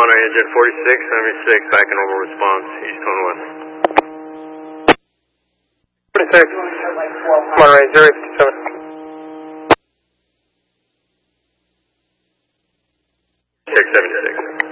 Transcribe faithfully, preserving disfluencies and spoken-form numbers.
Monterey engine forty-six, seventy-six, back in normal response, East one one. forty-six, Monterey zero fifty-seven. six seventy-six.